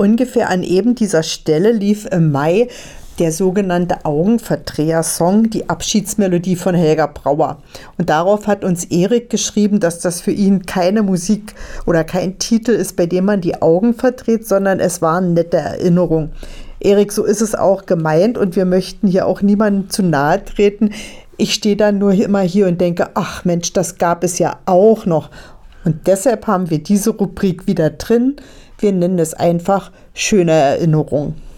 Ungefähr an eben dieser Stelle lief im Mai der sogenannte Augenverdreher-Song, die Abschiedsmelodie von Helga Brauer. Und darauf hat uns Erik geschrieben, dass das für ihn keine Musik oder kein Titel ist, bei dem man die Augen verdreht, sondern es war eine nette Erinnerung. Erik, so ist es auch gemeint und wir möchten hier auch niemandem zu nahe treten. Ich stehe dann nur immer hier und denke, ach Mensch, das gab es ja auch noch. Und deshalb haben wir diese Rubrik wieder drin. Wir nennen es einfach schöne Erinnerung.